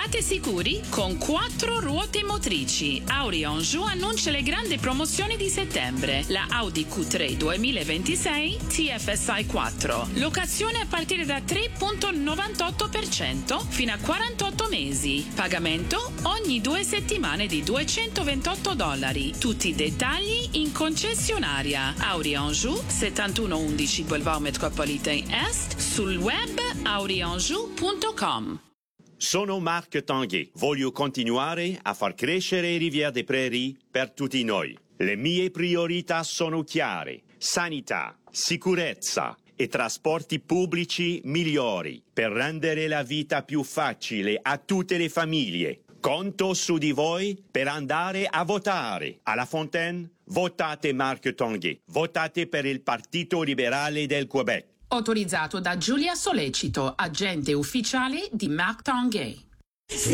State sicuri? Con 4 ruote motrici, Audi Anjou annuncia le grandi promozioni di settembre. La Audi Q3 2026 TFSI 4. Locazione a partire da 3,98% fino a 48 mesi. Pagamento ogni 2 settimane di $228. Tutti i dettagli in concessionaria. Audi Anjou, 7111 Boulevard Metropolitain Est, sul web audianjou.com. Sono Marc Tanguay. Voglio continuare a far crescere Rivière des Prairies per tutti noi. Le mie priorità sono chiare: sanità, sicurezza e trasporti pubblici migliori per rendere la vita più facile a tutte le famiglie. Conto su di voi per andare a votare. A La Fontaine, votate Marc Tanguay. Votate per il Partito Liberale del Québec. Autorizzato da Giulia Solecito, agente ufficiale di Marc Tanguay.